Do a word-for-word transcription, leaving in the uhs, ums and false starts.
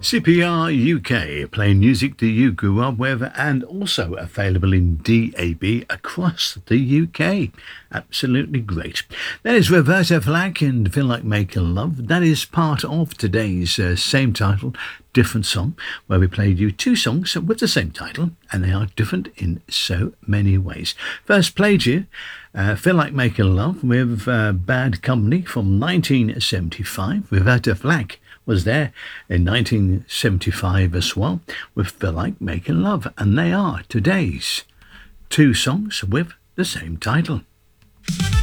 C P R U K, playing music that you grew up with and also available in D A B across the U K. Absolutely great. That is Roberta Flack and Feel Like Making Love. That is part of today's uh, same title, different song, where we played you two songs with the same title, and they are different in so many ways. First played you uh, Feel Like Making Love with uh, Bad Company from nineteen seventy-five. Roberta Flack was there in nineteen seventy-five as well with Feel Like Making Love, and they are today's two songs with the same title.